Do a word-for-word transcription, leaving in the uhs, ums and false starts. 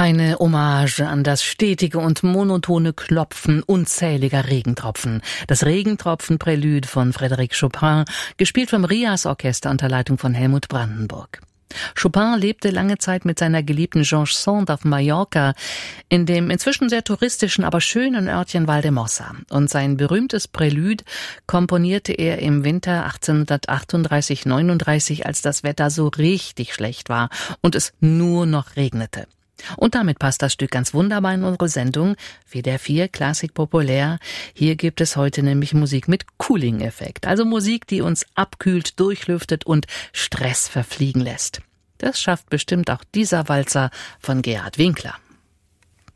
Eine Hommage an das stetige und monotone Klopfen unzähliger Regentropfen. Das Regentropfen-Prälude von Frédéric Chopin, gespielt vom Rias-Orchester unter Leitung von Helmut Brandenburg. Chopin lebte lange Zeit mit seiner geliebten Georges Sand auf Mallorca, in dem inzwischen sehr touristischen, aber schönen Örtchen Valdemossa. Und sein berühmtes Prälude komponierte er im Winter achtzehnhundertachtunddreißig neununddreißig, als das Wetter so richtig schlecht war und es nur noch regnete. Und damit passt das Stück ganz wunderbar in unsere Sendung W D R vier Klassik populär. Hier gibt es heute nämlich Musik mit Cooling-Effekt, also Musik, die uns abkühlt, durchlüftet und Stress verfliegen lässt. Das schafft bestimmt auch dieser Walzer von Gerhard Winkler.